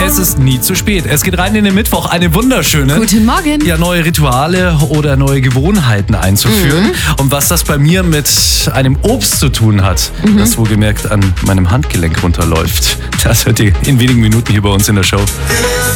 Es ist nie zu spät. Es geht rein in den Mittwoch. Eine wunderschöne. Guten Morgen. Ja, neue Rituale oder neue Gewohnheiten einzuführen. Und was das bei mir mit einem Obst zu tun hat, das wohlgemerkt an meinem Handgelenk runterläuft, das hört ihr in wenigen Minuten hier bei uns in der Show.